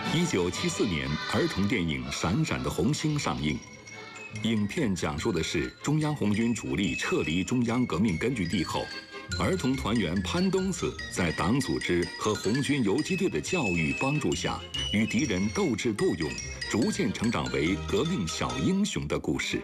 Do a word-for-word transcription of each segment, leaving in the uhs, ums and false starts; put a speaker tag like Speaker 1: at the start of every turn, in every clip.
Speaker 1: 一九七四年，儿童电影《闪闪的红星》上映。影片讲述的是中央红军主力撤离中央革命根据地后，儿童团员潘冬子在党组织和红军游击队的教育帮助下，与敌人斗智斗勇，逐渐成长为革命小英雄的故事。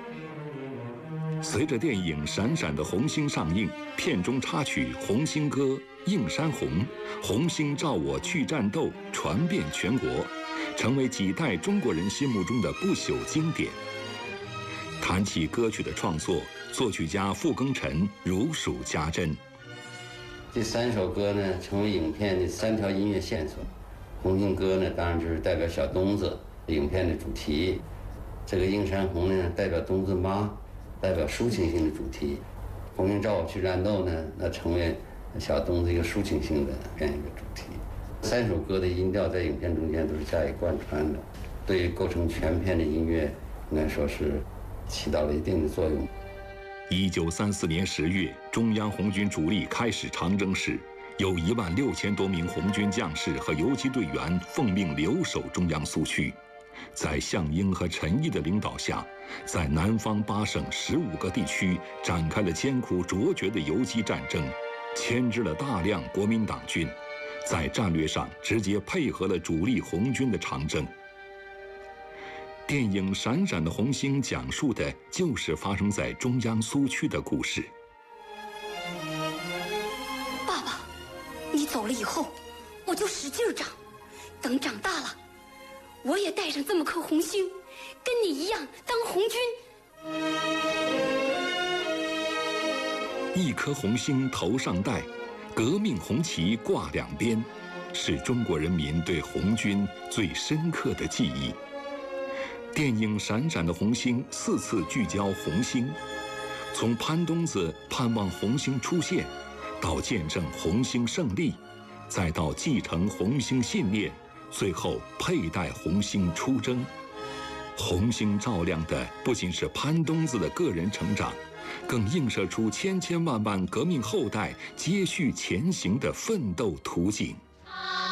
Speaker 1: 随着电影《闪闪的红星》上映，片中插曲《红星歌》《映山红》《红星照我去战斗》传遍全国，成为几代中国人心目中的不朽经典。谈起歌曲的创作，作曲家傅庚辰如数家珍。
Speaker 2: 这三首歌呢，成为影片的三条音乐线索。红星歌呢，当然就是代表小东子，影片的主题。这个映山红呢，代表东子妈，代表抒情性的主题。红星照我去战斗呢，那成为小东子一个抒情性的这样一个主题。三首歌的音调在影片中间都是加以贯穿的，对于构成全片的音乐，应该说是起到了一定的作用。
Speaker 1: 一九三四年十月，中央红军主力开始长征时，有一万六千多名红军将士和游击队员奉命留守中央苏区。在项英和陈毅的领导下，在南方八省十五个地区展开了艰苦卓绝的游击战争，牵制了大量国民党军，在战略上直接配合了主力红军的长征。电影《闪闪的红星》讲述的就是发生在中央苏区的故事。
Speaker 3: 爸爸，你走了以后，我就使劲长，等长大了，我也带上这么颗红星，跟你一样当红军。
Speaker 1: 一颗红星头上戴，革命红旗挂两边，是中国人民对红军最深刻的记忆。电影《闪闪的红星》四次聚焦红星，从潘冬子盼望红星出现，到见证红星胜利，再到继承红星信念，最后佩戴红星出征。红星照亮的不仅是潘冬子的个人成长，更映射出千千万万革命后代接续前行的奋斗图景。